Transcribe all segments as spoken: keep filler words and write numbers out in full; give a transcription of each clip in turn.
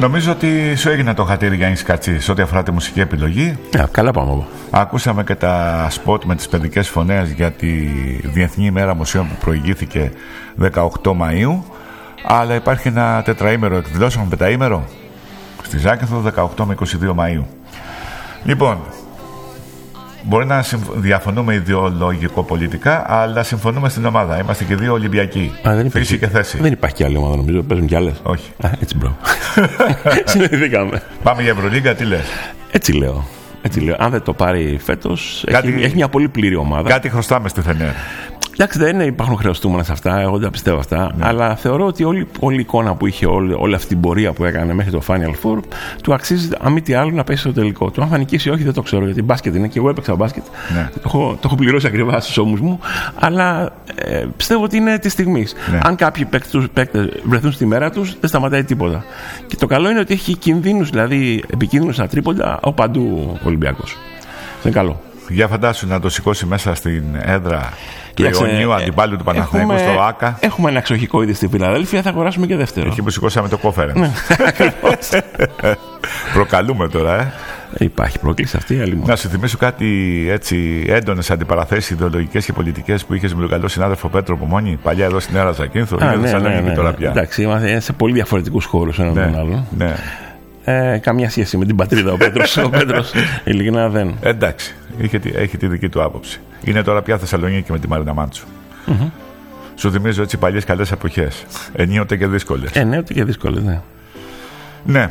Νομίζω ότι σου έγινε το χατήρι Γιάννη Κατσή σε ό,τι αφορά τη μουσική επιλογή. Yeah, καλά πάμε εδώ. Ακούσαμε και τα σποτ με τις παιδικές φωνές για τη Διεθνή ημέρα μουσείων που προηγήθηκε δεκαοκτώ Μαΐου. Αλλά υπάρχει ένα τετραήμερο εκδηλώσεων, πενταήμερο στη Ζάκυνθο δεκαοκτώ με είκοσι δύο Μαΐου. Λοιπόν, μπορεί να διαφωνούμε ιδεολογικό-πολιτικά, αλλά συμφωνούμε στην ομάδα. Είμαστε και δύο Ολυμπιακοί. Α, δεν Φύση και θέση. Δεν υπάρχει και άλλη ομάδα, νομίζω. Παίζουν κι άλλες. Όχι. Α, έτσι, μπρο. Συνειδηθήκαμε. Πάμε για Ευρωλίγκα, τι λες? Έτσι λέω. Έτσι λέω. Αν δεν το πάρει φέτος, Κάτι... έχει, έχει μια πολύ πλήρη ομάδα. Κάτι χρωστάμε στη Φενέρ. Εντάξει, δεν υπάρχουν χρεωστούμενα σε αυτά, εγώ δεν τα πιστεύω αυτά. Ναι. Αλλά θεωρώ ότι όλη, όλη η εικόνα που είχε, όλη, όλη αυτή την πορεία που έκανε μέχρι το Final Four, του αξίζει, αν μη τι άλλο, να πέσει στο τελικό. Του αν θα νικήσει ή όχι, δεν το ξέρω. Γιατί μπάσκετ είναι και εγώ έπαιξα μπάσκετ. Ναι. Το, έχω, το έχω πληρώσει ακριβά στους ώμους μου. Αλλά ε, πιστεύω ότι είναι τη στιγμή. Ναι. Αν κάποιοι παίκτες βρεθούν στη μέρα τους, δεν σταματάει τίποτα. Και το καλό είναι ότι έχει κινδύνους, δηλαδή επικίνδυνους στα τρίποντα, από παντού ο Ολυμπιακός. Είναι καλό. Για φαντάσου να το σηκώσει μέσα στην έδρα του Ιωνίου αντιπάλου του Παναθηναϊκού στο ΆΚΑ. Έχουμε ένα εξοχικό ήδη στη Φιλαδέλφια, θα αγοράσουμε και δεύτερο. Εκεί που σηκώσαμε το κόφερεν. Ναι. Προκαλούμε τώρα, ε. Υπάρχει πρόκληση αυτή, άλλη. Να σου θυμίσω κάτι έτσι έντονες αντιπαραθέσεις ιδεολογικές και πολιτικές που είχες με τον καλό συνάδελφο Πέτρο Πομόνη, παλιά εδώ στην Νέα Ζακύνθο. Ναι, ναι, ναι, ναι, τώρα πια. Εντάξει, είμαστε σε πολύ διαφορετικούς χώρους ένα με τον άλλο. Ναι. Ε, καμία σχέση με την πατρίδα ο Πέτρος. Ο Πέτρος ειλικρινά δεν. Εντάξει, έχει, έχει τη δική του άποψη. Είναι τώρα πια Θεσσαλονίκη με τη Μαρίνα Μάντσου. Mm-hmm. Σου θυμίζω έτσι παλιές καλές εποχές. Ενίοτε και δύσκολες. Ενίοτε και δύσκολες, ναι. Ναι.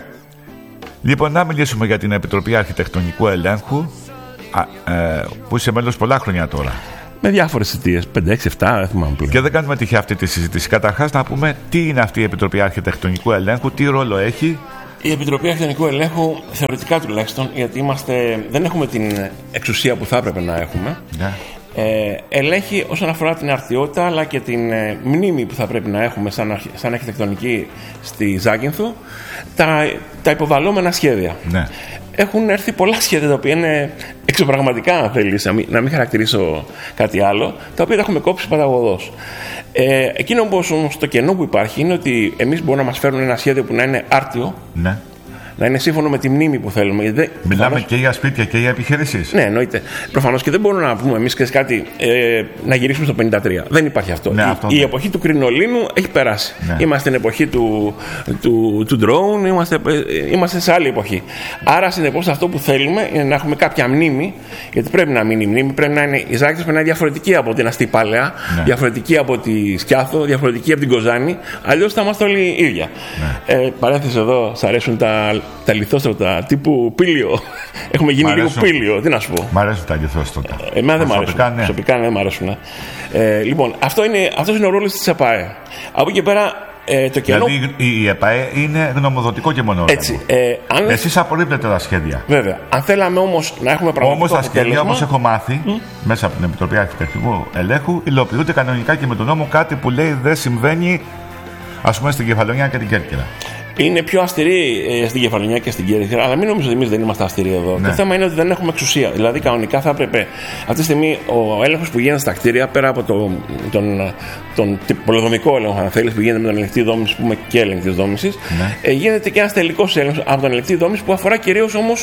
Λοιπόν, να μιλήσουμε για την Επιτροπή Αρχιτεκτονικού Ελέγχου, α, ε, που είσαι μέλος πολλά χρόνια τώρα. Με διάφορες αιτίες, πέντε, έξι, επτά, δεν θυμάμαι πλέον. Και δεν κάνουμε τυχαία αυτή τη συζήτηση. Καταρχάς, να πούμε τι είναι αυτή η Επιτροπή Αρχιτεκτονικού Ελέγχου, τι ρόλο έχει. Η Επιτροπή Αρχιτεκτονικού Ελέγχου, θεωρητικά τουλάχιστον, γιατί είμαστε, δεν έχουμε την εξουσία που θα έπρεπε να έχουμε, yeah. ε, ελέγχει όσον αφορά την αρτιότητα αλλά και την ε, μνήμη που θα πρέπει να έχουμε σαν, σαν αρχιτεκτονική στη Ζάκυνθο, τα, τα υποβαλλόμενα σχέδια. Yeah. Έχουν έρθει πολλά σχέδια τα οποία είναι εξωπραγματικά, αν θέλεις, να μην, να μην χαρακτηρίσω κάτι άλλο, τα οποία τα έχουμε κόψει παταγωδώς. Ε, εκείνο όμως το κενό που υπάρχει είναι ότι εμείς μπορούμε να μας φέρουν ένα σχέδιο που να είναι άρτιο, ναι. να είναι σύμφωνο με τη μνήμη που θέλουμε. Δεν, Μιλάμε προφανώς... και για σπίτια και για επιχειρήσεις. Ναι, εννοείται. Προφανώς και δεν μπορούμε να πούμε εμείς κάτι ε, να γυρίσουμε στο πενήντα τρία. Δεν υπάρχει αυτό. Ναι, η, αυτό η ναι. εποχή του κρινολίνου έχει περάσει. Ναι. Είμαστε στην εποχή του, του, του drone, είμαστε, είμαστε σε άλλη εποχή. Άρα, συνεπώς, αυτό που θέλουμε είναι να έχουμε κάποια μνήμη, γιατί πρέπει να μείνει η μνήμη. Πρέπει να είναι, η Ζάκυνθος πρέπει να είναι διαφορετική από την Αστή Παλαιά, ναι. διαφορετική από τη Σκιάθο, διαφορετική από την Κοζάνη. Αλλιώς θα είμαστε όλοι ίδια. Ναι. Ε, παρένθεση εδώ, σ' αρέσουν τα. Τα λιθόστρωτα τύπου πήλιο. Έχουμε γίνει λίγο πήλιο, τι να σου πω. Μ' αρέσουν τα λιθόστρωτα. Εμένα δεν μ' αρέσουν. Ναι. Προσωπικά δεν μ' αρέσουν. Ε, λοιπόν, αυτό είναι, αυτός είναι ο ρόλος της ΕΠΑΕ. Από εκεί πέρα. Ε, το κενό... Δηλαδή η ΕΠΑΕ είναι γνωμοδοτικό και μόνο. Έτσι. Ε, αν... Εσείς απορρίπτετε τα σχέδια. Βέβαια. Αν θέλαμε όμως να έχουμε πραγματικό. Όμως τα σχέδια, όπως έχω μάθει mm. μέσα από την Επιτροπή Αρχιτεκτονικού Ελέγχου, υλοποιούνται κανονικά και με τον νόμο, κάτι που λέει δεν συμβαίνει, ας πούμε, στην Κεφαλονιά και την Κέρκυρα. Είναι πιο αυστηρή ε, στην Κεφαλονιά και στην Κέρκυρα, αλλά μην νομίζω ότι εμείς δεν είμαστε αυστηροί εδώ. Ναι. Το θέμα είναι ότι δεν έχουμε εξουσία. Δηλαδή, κανονικά θα έπρεπε αυτή τη στιγμή ο έλεγχος που γίνεται στα κτίρια, πέρα από το, τον, τον, τον πολεοδομικό έλεγχο, αν θέλει, που γίνεται με τον ελεγκτή δόμηση, που είμαι και έλεγχτη δόμηση, ναι. ε, γίνεται και ένα τελικό έλεγχο από τον ελεγκτή δόμηση που αφορά κυρίως όμως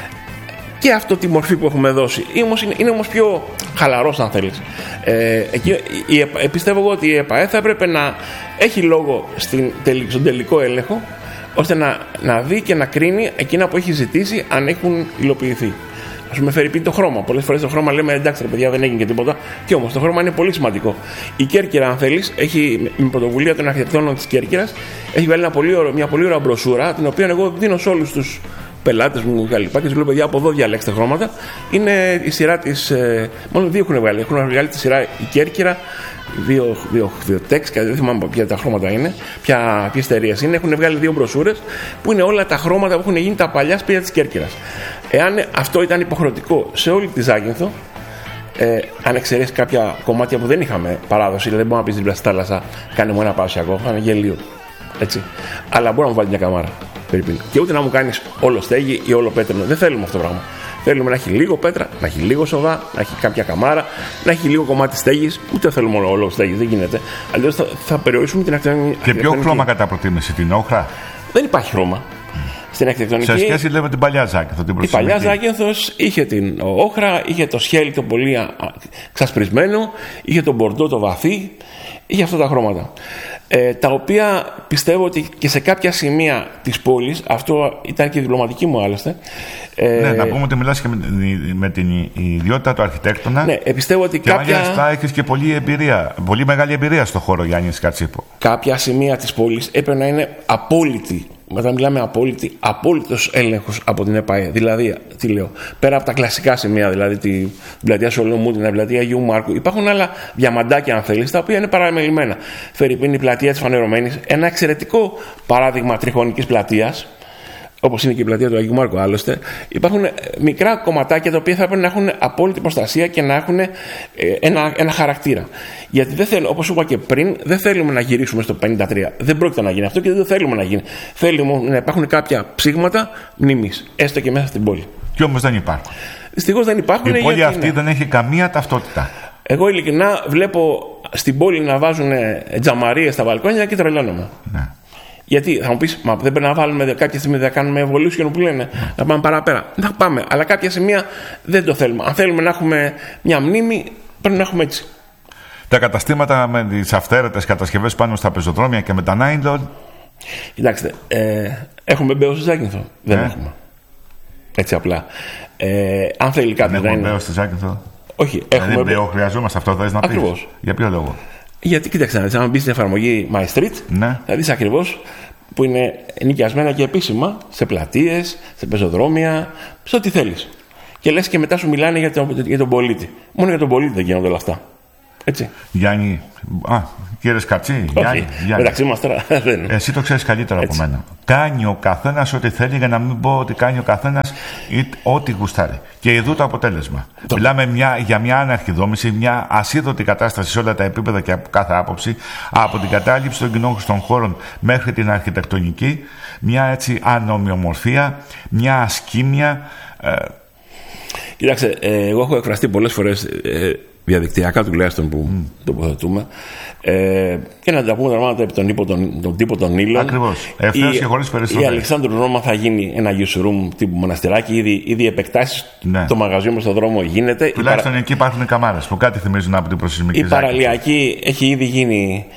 και αυτό τη μορφή που έχουμε δώσει. Είναι, είναι όμως πιο χαλαρός, αν θέλεις. Ε, εκεί, η, η, πιστεύω εγώ ότι η ΕΠΑΕ θα έπρεπε να έχει λόγο στην, στον τελικό έλεγχο, ώστε να, να δει και να κρίνει εκείνα που έχει ζητήσει αν έχουν υλοποιηθεί. Ας πούμε, φέρει πει το χρώμα. Πολλές φορές το χρώμα λέμε εντάξει, ρε παιδιά, δεν έγινε και τίποτα. Και όμως το χρώμα είναι πολύ σημαντικό. Η Κέρκυρα, αν θέλεις, έχει με πρωτοβουλία των αρχιτεκτόνων της Κέρκυρας, έχει βάλει ένα πολύ ωραίο, μια πολύ ωραία μπροσούρα, την οποία εγώ δίνω σε όλους τους πελάτες μου και λοιπά. Και τους λέω, παιδιά, από εδώ διαλέξτε χρώματα. Είναι η σειρά της. Ε, μόνο δύο έχουν βγάλει. Έχουν βγάλει τη σειρά η Κέρκυρα. Δύο, δύο, δύο τεξ, και δεν θυμάμαι ποια τα χρώματα είναι, ποια εταιρείε είναι. Έχουν βγάλει δύο μπροσούρες που είναι όλα τα χρώματα που έχουν γίνει τα παλιά σπίτια της Κέρκυρας. Εάν αυτό ήταν υποχρεωτικό σε όλη τη Ζάκυνθο, ε, αν εξαιρέσει κάποια κομμάτια που δεν είχαμε παράδοση, δηλαδή δεν μπορούμε να πει δίπλα στη θάλασσα, κάνε μου ένα παραδοσιακό, θα είναι γελίο. Έτσι. Αλλά μπορεί να μου βάλει μια καμάρα. Περίπου. Και ούτε να μου κάνει όλο στέγη ή όλο πέτρινο. Δεν θέλουμε αυτό το πράγμα. Θέλουμε να έχει λίγο πέτρα, να έχει λίγο σοδά, να έχει κάποια καμάρα, να έχει λίγο κομμάτι στέγης. Ούτε θέλουμε όλο, όλο στέγης, δεν γίνεται. Αλλιώς θα, θα περιορίσουμε την αρχιτεκτονική. Και ποιο χρώμα κατά προτίμηση, την όχρα? Δεν υπάρχει χρώμα. στην αρχιτεκτονική. Σε σχέση λέμε την παλιά Ζάκυνθο. Την η παλιά Ζάκυνθος είχε την όχρα, είχε το σχέλι το πολύ ξασπρισμένο, είχε τον μπορντό το βαθύ, είχε αυτά τα χρώματα. Ε, τα οποία πιστεύω ότι και σε κάποια σημεία της πόλης, αυτό ήταν και η διπλωματική μου άλλωστε. Ε, ναι, να πούμε ότι μιλάς και με, με την ιδιότητα του αρχιτέκτονα. Ναι, πιστεύω ότι και κάποια. μάλιστα έχεις και πολλή εμπειρία, πολύ μεγάλη εμπειρία στο χώρο, Γιάννης Κατσίπο. Κάποια σημεία της πόλης έπρεπε να είναι απόλυτη. Μετά μιλάμε απόλυτη, απόλυτος έλεγχος από την ΕΠΑΕ. Δηλαδή, τι λέω, πέρα από τα κλασικά σημεία, δηλαδή την πλατεία Σολομού, την πλατεία Αγίου Μάρκου, υπάρχουν άλλα διαμαντάκια, αν θέλεις, τα οποία είναι παραμελημένα. Φερρυπίν η πλατεία της Φανερωμένης, ένα εξαιρετικό παράδειγμα τριχωνικής πλατείας, όπως είναι και η πλατεία του Αγίου Μάρκου άλλωστε. Υπάρχουν μικρά κομματάκια τα οποία θα πρέπει να έχουν απόλυτη προστασία και να έχουν ένα, ένα χαρακτήρα. Γιατί δεν θέλω, όπως είπα και πριν, δεν θέλουμε να γυρίσουμε στο πενήντα τρία. Δεν πρόκειται να γίνει αυτό και δεν θέλουμε να γίνει. Θέλουμε να υπάρχουν κάποια ψήγματα μνήμης, έστω και μέσα στην πόλη. Και όμως δεν υπάρχουν. Δυστυχώς δεν υπάρχουν. Η πόλη αυτή δεν έχει καμία ταυτότητα. Εγώ ειλικρινά βλέπω στην πόλη να βάζουν τζαμαρίες στα μπαλκόνια και τρελαίνομαι. Ναι. Γιατί θα μου πεις, μα δεν πρέπει να βάλουμε κάποια στιγμή, θα κάνουμε evolution που λένε, mm. να πάμε παραπέρα. Να πάμε, αλλά κάποια σημεία δεν το θέλουμε. Αν θέλουμε να έχουμε μια μνήμη, πρέπει να έχουμε έτσι. Τα καταστήματα με τις αυθαίρετες κατασκευές πάνω στα πεζοδρόμια και με τα νάιλον. Κοιτάξτε, ε, έχουμε μπέο στη Ζάκυνθο. Δεν ε. έχουμε. Έτσι απλά. Ε, αν θέλει κάτι δεν να έχουμε είναι. μπέο στη Ζάκυνθο. Όχι, δηλαδή, έχουμε μπέο. Χρειαζόμαστε αυτό, θες να πεις. Ακριβώς. Για ποιο λόγο? Γιατί κοίταξε, αν μπει στην εφαρμογή My Street, ναι. θα δεις ακριβώς που είναι νοικιασμένα και επίσημα σε πλατείες, σε πεζοδρόμια, σε ό,τι θέλεις. Και λες και μετά σου μιλάνε για τον, για τον πολίτη. Μόνο για τον πολίτη δεν γίνονται όλα αυτά. Έτσι. Γιάννη, α, κύριε Σκατσί, Γιάννη, Γιάννη. Μεταξύ μας τώρα δεν. Εσύ το ξέρεις καλύτερα Έτσι. από μένα. Κάνει ο καθένας ό,τι θέλει, για να μην πω ότι κάνει ο καθένας ό,τι γουστάρει. Και ειδού το αποτέλεσμα. Το... Μιλάμε μια, για μια άναρχη δόμηση, μια ασίδωτη κατάσταση σε όλα τα επίπεδα και από κάθε άποψη, από την κατάληψη των κοινόχρηστων χώρων μέχρι την αρχιτεκτονική, μια έτσι ανομοιομορφία, μια ασκήμια. Ε... Κοιτάξτε, ε, εγώ έχω εκφραστεί πολλές φορές. Ε, διαδικτυακά τουλάχιστον που mm. τοποθετούμε, ε, και να τα πούμε τα πράγματα επί τον τύπο των, τον τύπο των ύλων. Ακριβώς. Ευθέως και χωρίς περισσότερο. Η Αλεξάνδρου Ρώμα θα γίνει ένα use room τύπου μοναστηράκι, ήδη, ήδη επεκτάσεις. Ναι. Το μαγαζί μου στον δρόμο γίνεται. Τουλάχιστον παρα... εκεί υπάρχουν καμάρες που κάτι θυμίζουν από την προσεισμική Η παραλιακή έχει ήδη γίνει.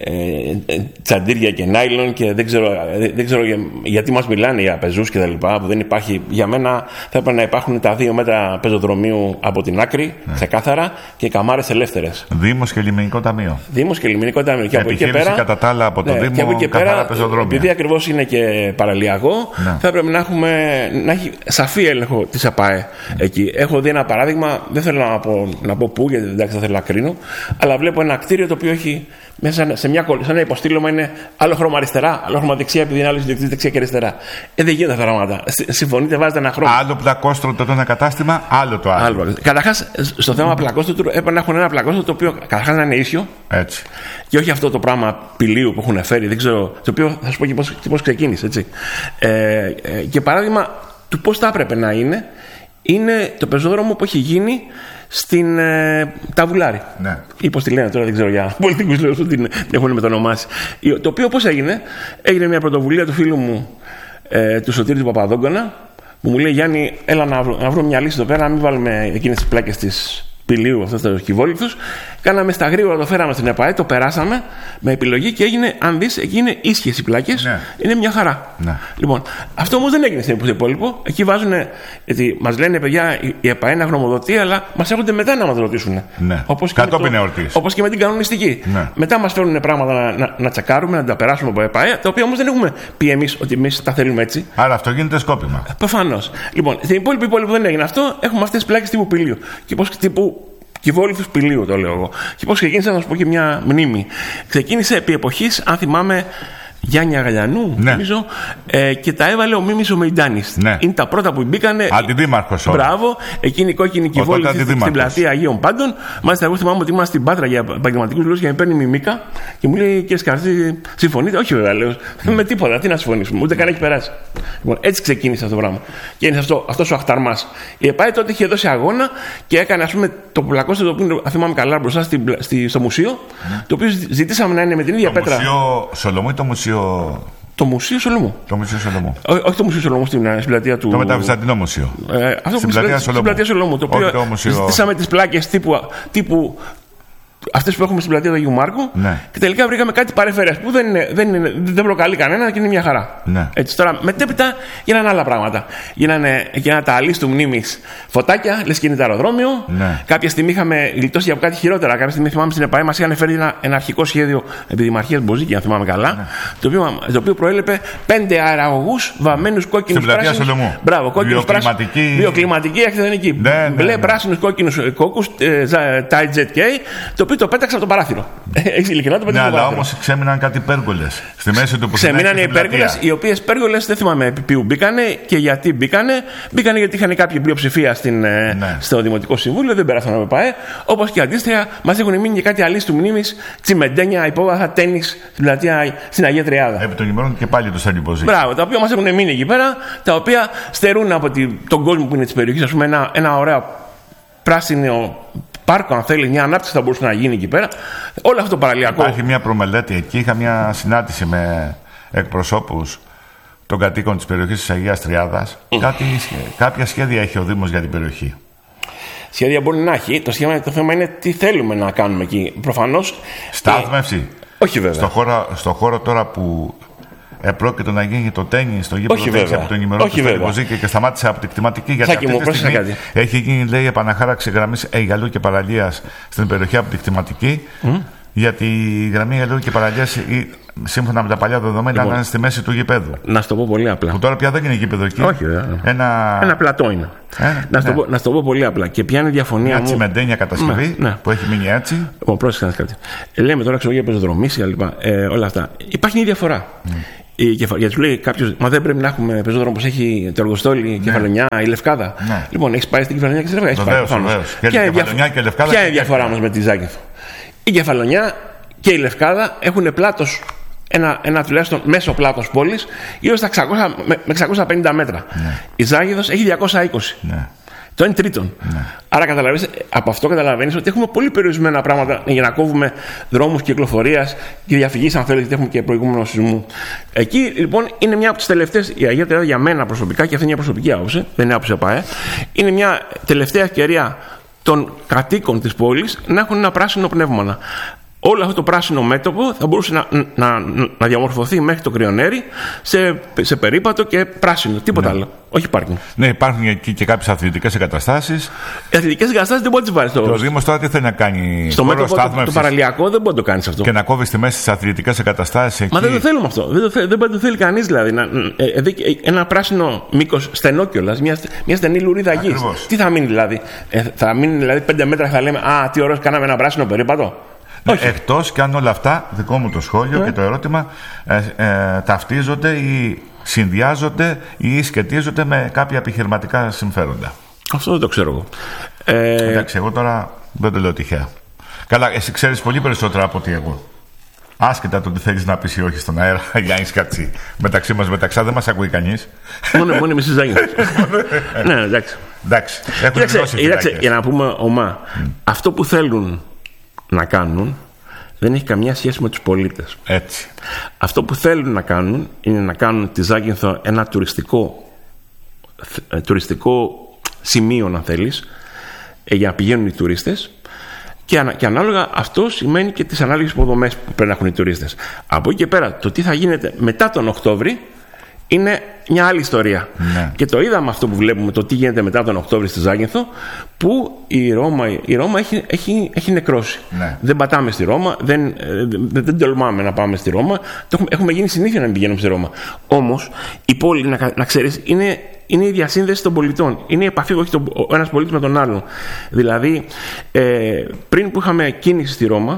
Ε, τσαντήρια και νάιλον και δεν ξέρω, δεν ξέρω για, γιατί μας μιλάνε για πεζούς και τα λοιπά που δεν υπάρχει. Για μένα θα έπρεπε να υπάρχουν τα δύο μέτρα πεζοδρομίου από την άκρη, ναι. ξεκάθαρα, και καμάρες ελεύθερες. Δήμος και λιμενικό ταμείο. Δήμος και λιμενικό ταμείο. Και από εκεί και πέρα, κατά τα άλλα από το ναι, Δήμο, και από εκεί πέρα, πεζοδρόμια. επειδή ακριβώς είναι και παραλιακό, ναι. θα έπρεπε να, έχουμε, να έχει σαφή έλεγχο της ΑΠΑΕ ναι. εκεί. Έχω δει ένα παράδειγμα, δεν θέλω να πω, να πω πού, γιατί εντάξει, δεν θέλω να κρίνω, αλλά βλέπω ένα κτίριο το οποίο έχει μέσα σε, μια, σε ένα υποστήλωμα είναι άλλο χρώμα αριστερά, άλλο χρώμα δεξιά, επειδή είναι άλλο ιδιοκτήτη δεξιά και αριστερά. Ε, δεν γίνεται αυτά τα πράγματα. Συμφωνείτε, βάζετε ένα χρώμα. Άλλο πλακόστρωτο το ένα κατάστημα, άλλο το άλλο. άλλο. Καταρχάς, στο θέμα mm. πλακόστρωτου έπρεπε να έχουν ένα πλακόστρωτο το οποίο καταρχάς να είναι ίσιο. Έτσι. Και όχι αυτό το πράγμα πηλίου που έχουν φέρει, δεν ξέρω. Το οποίο θα σου πω και πώς ξεκίνησε. Έτσι. Ε, ε, και παράδειγμα του πώς θα έπρεπε να είναι, είναι το πεζόδρομο που έχει γίνει στην ε, Ταβουλάρη. Ναι. Ή πώς τη λένε τώρα, δεν ξέρω για πολιτικούς λόγους που την, την έχουν μετονομάσει. Το οποίο πώς έγινε, έγινε μια πρωτοβουλία του φίλου μου, ε, του Σωτήρη του Παπαδόγκονα, που μου λέει: Γιάννη, έλα να, βρω, να βρούμε μια λύση εδώ πέρα, να μην βάλουμε εκείνες τις πλάκες της πηλίου, αυτούς τους κυβόλιθους. Κάναμε στα γρήγορα, το φέραμε στην ΕΠΑΕ, το περάσαμε με επιλογή και έγινε, αν δεις, εκεί είναι ίσχυες οι πλάκες. Ναι. Είναι μια χαρά. Ναι. Λοιπόν, αυτό όμως δεν έγινε στην υπόλοιπο. Εκεί βάζουν, γιατί μας λένε παιδιά, η ΕΠΑΕ να γνωμοδοτεί, αλλά μας έρχονται μετά να μας ρωτήσουν. Ναι. Όπως κατόπιν εορτής. Όπως και με την κανονιστική. Ναι. Μετά μας φέρνουν πράγματα να, να, να τσακάρουμε, να τα περάσουμε από ΕΠΑΕ, τα οποία όμως δεν έχουμε πει εμείς ότι εμείς τα θέλουμε έτσι. Άρα αυτό γίνεται σκόπιμα. Προφανώς. Λοιπόν, στην υπόλοιπη πόλη που δεν έγινε αυτό, έχουμε αυτές τις πλάκες τύπου πηλίου. Και πώς τύπου. Κυβόλιθους πηλίου, το λέω εγώ. Και πώς ξεκίνησε, να σου πω και μια μνήμη. Ξεκίνησε επί εποχής, αν θυμάμαι, Γιάννη Αγαλιανού, ναι. νομίζω, ε, και τα έβαλε ο Μίμης ο Μεϊντάνης. Ναι. Είναι τα πρώτα που μπήκανε. Αντιδήμαρχος. Μπράβο, εκείνη η κόκκινη κυβόληθη στην πλατεία Αγίων Πάντων. Μάλιστα, εγώ θυμάμαι ότι ήμουν στην Πάτρα για επαγγελματικούς λόγους και με παίρνει μιμίκα και μου λέει: Κύριε Σκαρδί, συμφωνείτε? Όχι, βέβαια, λέω. Mm. με τίποτα, τι να συμφωνήσουμε, ούτε καν έχει περάσει. Λοιπόν, έτσι ξεκίνησε αυτό το πράγμα. Και είναι αυτό, αυτός ο αχταρμάς. Η ΕΠΑΕ τότε είχε δώσει αγώνα και έκανε, ας πούμε, το πλακώστο το οποίο θυμάμαι καλά μπροστά στη, στη, στο μουσείο, mm. το οποίο ζητήσαμε να είναι με την ίδια το πέτρα. Μουσείο Σολομό ή το Μουσείο Το Μουσείο Σολομού. Το Μουσείο Σολομού. Ό, όχι το Μουσείο Σολομού στην, στην πλατεία του. Το Μεταβυζαντινό Μουσείο. Ε, αυτό στην πλατεία Σολομού. Στην πλατεία Σολομού. Το οποίο ζητήσαμε τις πλάκες τύπου. τύπου αυτές που έχουμε στην πλατεία του Αγίου Μάρκου, ναι. Και τελικά βρήκαμε κάτι παρεφερές που δεν, είναι, δεν, είναι, δεν προκαλεί κανένα και είναι μια χαρά. Ναι. Έτσι, τώρα μετέπειτα γίνανε άλλα πράγματα. Γίνανε, γίνανε τα αλίστου μνήμης φωτάκια, λες και είναι το αεροδρόμιο. Ναι. Κάποια στιγμή είχαμε γλιτώσει από κάτι χειρότερα. Κάποια στιγμή θυμάμαι στην ΕΠΑΕ μας είχαν φέρει ένα, ένα αρχικό σχέδιο επιδημαρχίας Μποζίκη, αν θυμάμαι καλά, ναι. το, οποίο, το οποίο προέλεπε πέντε αεραγωγούς βαμμένους κόκκινους πράσινους. Μπράβο, κόκκινους πράσινους. Βιοκλιματική αρχιτεκτονική. Μπλε πράσινους κόκκινους κόκκους, Tide Jet K, το οποίο το πέταξα από το παράθυρο. Έχει ειλικρινά το πέταξα. Ναι, αλλά όμως ξέμειναν κάτι πέργολες στη μέση του που ξέμειναν οι πέργολες, οι οποίες πέργολες δεν θυμάμαι επί ποιου μπήκανε και γιατί μπήκανε. Μπήκανε γιατί είχαν κάποια πλειοψηφία στην, ναι. στο Δημοτικό Συμβούλιο, δεν πέρασαν από ΠΑΕ. Όπως και αντίστοιχα, μας έχουν μείνει και κάτι αλίστου μνήμης, τσιμεντένια, υπόγραφα, τένις στην πλατεία στην Αγία Τριάδα. Επί των ημερών και πάλι το Σαλιποζίκι. Μπράβο, τα οποία μας έχουν μείνει εκεί πέρα, τα οποία στερούν από τον κόσμο που είναι τη περιοχή, ας πούμε, ένα, ένα ωραίο πράσινο πάρκο, αν θέλει, μια ανάπτυξη θα μπορούσε να γίνει εκεί πέρα. Όλο αυτό το παραλιακό. Υπάρχει μια προμελέτη εκεί. Είχα μια συνάντηση με εκπροσώπους των κατοίκων της περιοχής της Αγίας Τριάδας. Mm. Κάτι, κάποια σχέδια έχει ο Δήμος για την περιοχή. Σχέδια μπορεί να έχει. Το, σχέδια, το θέμα είναι τι θέλουμε να κάνουμε εκεί. Προφανώς. Στάθμευση. Ε, όχι βέβαια. Στο χώρο, στο χώρο τώρα που επρόκειτο να γίνει το τένις στο γήπεδο τένις από τον ημερό του Σταλιποζίκη και σταμάτησε από την κτηματική. Γιατί αυτή μου, τη στιγμή κάτι. Έχει γίνει, λέει, επαναχάραξη γραμμής Αιγαλού και Παραλίας στην περιοχή από την κτηματική. Mm. Γιατί η γραμμή Αιγαλού και Παραλίας, σύμφωνα με τα παλιά δεδομένα, λοιπόν, ήταν στη μέση του γηπέδου. Να σου το πω πολύ απλά. Που τώρα πια δεν είναι γήπεδο εκεί. Όχι, βέβαια. Ένα, Ένα πλατό είναι. Ε, να, ναι. το, να σου το πω πολύ απλά. Και ποια είναι η διαφωνία μια μου. Μια τσιμεντένια κατασκευή, ναι, ναι, που έχει μείνει έτσι. Λοιπόν, πρόσεχε να κάτι. Λέμε τώρα ξέρω για πεζοδρομίες και λοιπά. Ε, όλα αυτά. Υπάρχει μια διαφορά. Mm. Γιατί σου λέει κάποιο, μα δεν πρέπει να έχουμε πεζόδρομο όπως έχει το Αργοστόλι, η ναι. Κεφαλονιά, η Λευκάδα. Ναι. Λοιπόν, έχει πάει στην Κεφαλονιά και στη Λευκάδα. Βεβαίως, βεβαίως. Ποια είναι η διαφορά μας με τη Ζάκυνθο? Η Κεφαλονιά και η Λευκάδα έχουν πλάτος, ένα, ένα τουλάχιστον μέσο πλάτος πόλης, γύρω στα εξακόσια, με εξακόσια πενήντα μέτρα. Ναι. Η Ζάκυνθος έχει διακόσια είκοσι. Ναι. Το είναι τρίτον. Ναι. Άρα καταλαβαίνεις, από αυτό καταλαβαίνεις ότι έχουμε πολύ περιορισμένα πράγματα για να κόβουμε δρόμους κυκλοφορίας και διαφυγής, αν θέλετε, γιατί έχουμε και προηγούμενο σεισμού. Εκεί λοιπόν είναι μια από τις τελευταίες, η Αγία Τριάδα για μένα προσωπικά, και αυτή είναι μια προσωπική άποψη, δεν είναι άποψη ΑΠΑΕ, είναι μια τελευταία ευκαιρία των κατοίκων της πόλης να έχουν ένα πράσινο πνεύμα. Όλο αυτό το πράσινο μέτωπο θα μπορούσε να, να, να διαμορφωθεί μέχρι το Κρυονέρι σε, σε περίπατο και πράσινο. Τίποτα ναι. άλλο. Όχι πάρκινγκ. Ναι, υπάρχουν εκεί και κάποιες αθλητικές εγκαταστάσεις. Οι αθλητικές εγκαταστάσεις δεν μπορεί να τις βάλεις στο. Το Δήμος τώρα τι θέλει να κάνει? Στο μέτωπο το, το παραλιακό δεν μπορεί να το κάνει αυτό. Και να κόβει τη μέση στις αθλητικές εγκαταστάσεις εκεί. Μα δεν το θέλουμε αυτό. Δεν το, θέλ, δεν το θέλει κανείς δηλαδή. Να, ε, ε, ένα πράσινο μήκος στενό κιόλας, μια, μια στενή λουρίδα γης. Τι θα μείνει δηλαδή? Ε, θα μείνει δηλαδή πέντε μέτρα και θα λέμε α, τι ωραίο, κάναμε ένα πράσινο περίπατο. Ναι, εκτός και αν όλα αυτά, δικό μου το σχόλιο ναι. και το ερώτημα, ε, ε, ταυτίζονται ή συνδυάζονται ή σχετίζονται με κάποια επιχειρηματικά συμφέροντα. Αυτό δεν το ξέρω εγώ. Ε... Εντάξει, εγώ τώρα δεν το λέω τυχαία. Καλά, εσύ ξέρεις πολύ περισσότερα από ότι εγώ. Άσχετα το τι θέλεις να πεις ή όχι στον αέρα, για να είσαι κάτι μεταξύ μας μεταξά, δεν μας ακούει κανείς. Μόνο μόνο εμείς Ζάκυνθο. Ναι, εντάξει. Εντάξει, έχουν δώσει φυλάκες. Για να πούμε ομά, mm. αυτό που θέλουν να κάνουν δεν έχει καμία σχέση με τους πολίτες. Έτσι. Αυτό που θέλουν να κάνουν είναι να κάνουν τη Ζάκυνθο ένα τουριστικό, τουριστικό σημείο, αν θέλεις, για να πηγαίνουν οι τουρίστες, και, ανα, και ανάλογα αυτό σημαίνει και τις ανάλογες υποδομές που πρέπει να έχουν οι τουρίστες. Από εκεί και πέρα, το τι θα γίνεται μετά τον Οκτώβρη είναι μια άλλη ιστορία. Ναι. Και το είδαμε αυτό που βλέπουμε, το τι γίνεται μετά τον Οκτώβρη στη Ζάκυνθο, που η Ρώμα, η Ρώμα έχει, έχει, έχει νεκρώσει. Ναι. Δεν πατάμε στη Ρώμα, δεν, δεν, δεν τολμάμε να πάμε στη Ρώμα. Το έχουμε, έχουμε γίνει συνήθεια να μην πηγαίνουμε στη Ρώμα. Όμως η πόλη, να, να ξέρεις, είναι, είναι η διασύνδεση των πολιτών. Είναι η επαφή, όχι το, ο ένας πολίτης με τον άλλον. Δηλαδή, ε, πριν που είχαμε κίνηση στη Ρώμα,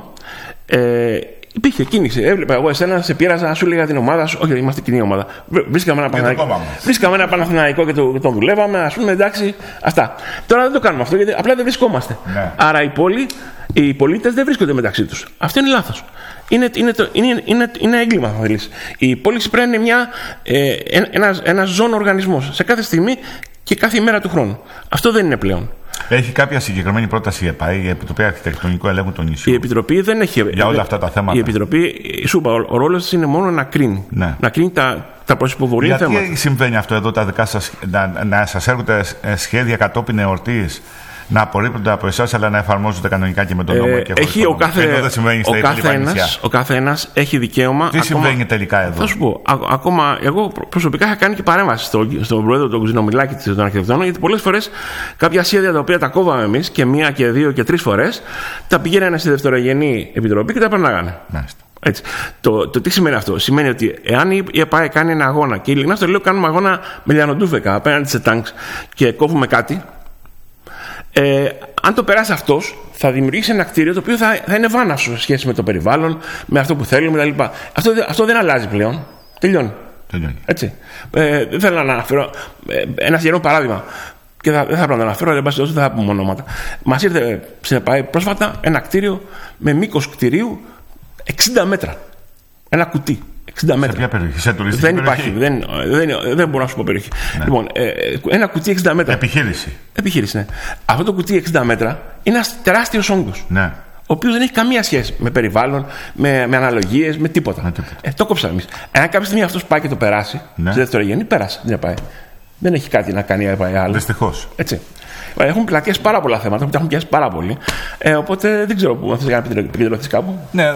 ε, υπήρχε κίνηση. Έβλεπα εγώ εσένα, σε πείραζα, σου έλεγα την ομάδα σου. Όχι, είμαστε κοινή ομάδα. Βρίσκαμε ένα Παναθηναϊκό. Βρίσκαμε ένα Παναθηναϊκό και, το, και τον δουλεύαμε. Α πούμε, εντάξει, αυτά. Τώρα δεν το κάνουμε αυτό, γιατί απλά δεν βρισκόμαστε. Ναι. Άρα η πόλη, οι πολίτες δεν βρίσκονται μεταξύ τους. Αυτό είναι λάθος. Είναι, είναι, το, είναι, είναι, είναι έγκλημα, θα θέλεις. Η πόλη πρέπει να είναι μια, ε, ένας, ένας ζώνο οργανισμός σε κάθε στιγμή και κάθε ημέρα του χρόνου. Αυτό δεν είναι πλέον. Έχει κάποια συγκεκριμένη πρόταση η ΕΠΑΗ, η Επιτροπή Αρχιτεκτονικού Ελέγχου του νησιού? Η Επιτροπή δεν έχει. Για όλα αυτά τα θέματα. Η Επιτροπή, σου είπα, ο ρόλος της είναι μόνο να κρίνει. Ναι. Να κρίνει τα, τα προσυποβολή θέματα. Γιατί συμβαίνει αυτό εδώ, τα δικά σας, να, να σας έρχονται σχέδια κατόπιν εορτής, να απορρίπτονται από εσάς, αλλά να εφαρμόζονται κανονικά και με τον νόμο? Ε, και έχει ο κάθε, δεν συμβαίνει στα ο κάθε ένας, ο κάθε ένας έχει δικαίωμα. Τι ακόμα, συμβαίνει τελικά εδώ? Θα σου πω, α, ακόμα εγώ προσωπικά είχα κάνει και παρέμβαση στον στο πρόεδρο του Κουζινομιλάκη των Αρχιτεκτόνων, γιατί πολλές φορές κάποια σχέδια τα οποία τα κόβαμε εμείς και μία και δύο και τρεις φορές, τα πηγαίνανε στη δευτερογενή επιτροπή και τα περνάγανε. Έτσι. Το, το τι σημαίνει αυτό? Σημαίνει ότι εάν η ΕΠΑΕ κάνει ένα αγώνα, και ειλικρινά στο λέω, κάνουμε αγώνα με λιανοντούφεκα απέναντι σε τάγκς και κόβουμε κάτι. Ε, αν το περάσει αυτός, θα δημιουργήσει ένα κτίριο το οποίο θα, θα είναι βάναυσο σε σχέση με το περιβάλλον, με αυτό που θέλουμε κτλ. Αυτό, αυτό δεν αλλάζει πλέον. Τελειώνει. Τελειώνει. Έτσι. Ε, δεν θέλω να αναφέρω ε, ένα συγκεκριμένο παράδειγμα. Και θα, δεν θα πρέπει να το αναφέρω, αλλά δεν θα πούμε ονόματα. Μας ήρθε στην ΕΠΑΕ πρόσφατα ένα κτίριο με μήκος κτηρίου εξήντα μέτρα. Ένα κουτί. εξήντα μέτρα. Σε ποια περιοχή? Σε τουριστική δεν περιοχή? υπάρχει, δεν, δεν, δεν μπορώ να σου πω περιοχή. Ναι. Λοιπόν, ε, ένα κουτί εξήντα μέτρα. Επιχείρηση. Επιχείρηση, ναι. Αυτό το κουτί εξήντα μέτρα είναι ένας τεράστιος όγκος. Ναι. Ο οποίος δεν έχει καμία σχέση με περιβάλλον, με, με αναλογίες, με τίποτα. Με τίποτα. Ε, το κόψαμε εμείς. Εάν κάποια στιγμή αυτός πάει και το περάσει, ναι, στη δευτερογενή, πέρασε. Δεν πάει. Δεν έχει κάτι να κάνει άλλο. Δυστυχώς. Έτσι. Έχουν πλακιάσει πάρα πολλά θέματα που τα έχουν πιάσει πάρα πολύ. Ε, οπότε δεν ξέρω πού θα θες να επικεντρωθείς κάπου. Ναι.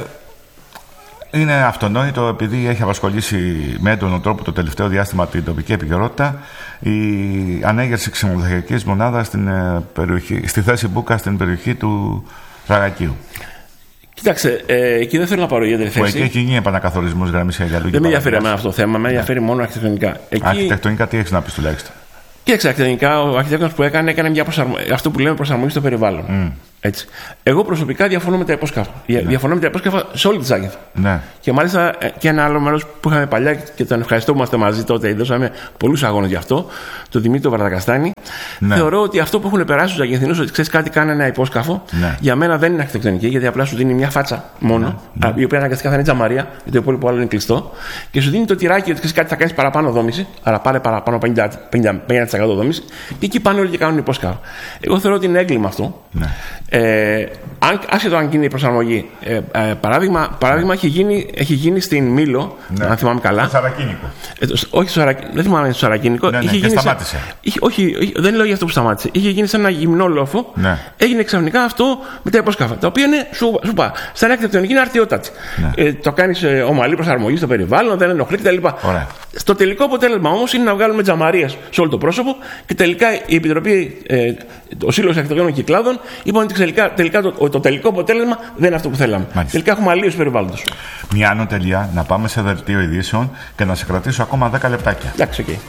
Είναι αυτονόητο, επειδή έχει απασχολήσει με έντονο τρόπο το τελευταίο διάστημα την τοπική επικαιρότητα, η ανέγερση ξενοδοχειακής μονάδας στην περιοχή, στη θέση Μπούκα, στην περιοχή του Ραγακίου. Κοίταξε, ε, εκεί δεν θέλω να πάρω ιδιαίτερη θέση. Εκεί έχει γίνει επανακαθορισμός γραμμής Αγιαλού. Δεν με ενδιαφέρει εμένα αυτό το θέμα, με ενδιαφέρει μόνο αρχιτεκτονικά. Εκεί... Αρχιτεκτονικά, τι έχεις να πεις τουλάχιστον? Κοίταξε, αρχιτεκτονικά, ο αρχιτέκτονας που έκανε, έκανε μια προσαρμο... αυτό που λέμε προσαρμογή στο περιβάλλον. Mm. Έτσι. Εγώ προσωπικά διαφωνώ με τα υπόσκαφα. Ναι. Διαφωνώ με τα υπόσκαφα σε όλη τη Ζάκυνθο. Ναι. Και μάλιστα και ένα άλλο μέρος που είχαμε παλιά και τον ευχαριστώ που είμαστε μαζί τότε, δώσαμε πολλούς αγώνες γι' αυτό, τον Δημήτρη Βαρδακαστάνη. Ναι. Θεωρώ ότι αυτό που έχουν περάσει στους Ζάκυνθινούς, ότι ξέρεις κάτι, κάνει ένα υπόσκαφο, ναι, για μένα δεν είναι αρχιτεκτονική, γιατί απλά σου δίνει μια φάτσα μόνο, ναι, η οποία αναγκαστικά θα είναι τζαμαρία, γιατί το υπόλοιπο άλλο είναι κλειστό, και σου δίνει το τυράκι ότι ξέρεις κάτι, θα κάνει παραπάνω δόμηση, άρα πάρε παραπάνω πενήντα τοις εκατό δόμηση, και εκεί πάνε όλοι και κάνουν υπόσκαφο. Εγώ θεωρώ ότι είναι έγκλημα αυτό. Ναι. Ε, αν, άσχετο αν γίνει η προσαρμογή, ε, ε, παράδειγμα, παράδειγμα έχει, γίνει, έχει γίνει στην Μήλο, ναι, αν θυμάμαι καλά. Στο Σαρακίνικο. Ε, το, όχι στο Σαρακίνικο, δεν θυμάμαι στο Σαρακίνικο. Ναι, ναι, είχε και γίνει σταμάτησε. Σε, είχε, όχι, όχι, δεν λέω για αυτό που σταμάτησε. Είχε γίνει σε ένα γυμνό λόφο. Ναι. Έγινε ξαφνικά αυτό με τα υπόσκαφα. Τα οποία είναι, σου, σου είπα, σαν αρχιτεκτονική είναι αρτιότατη. Ναι. Ε, το κάνει ε, ομαλή προσαρμογή στο περιβάλλον, δεν ενοχλεί κτλ. Στο τελικό αποτέλεσμα όμως είναι να βγάλουμε τζαμαρίες σε όλο το πρόσωπο και τελικά η Επιτροπή, ε, ο Σύλλογος Αρχιτεκτονικών Κυκλάδων, είπαν ότι τελικά, τελικά το, το τελικό αποτέλεσμα δεν είναι αυτό που θέλαμε. Μάλιστα. Τελικά έχουμε αλλίωση περιβάλλοντος. Μια άνω τελεία, να πάμε σε δελτίο ειδήσεων και να σε κρατήσω ακόμα δέκα λεπτάκια. Εντάξει, οκ. Okay.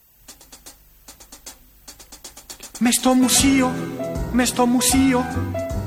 Μες στο μουσείο, μες στο μουσείο,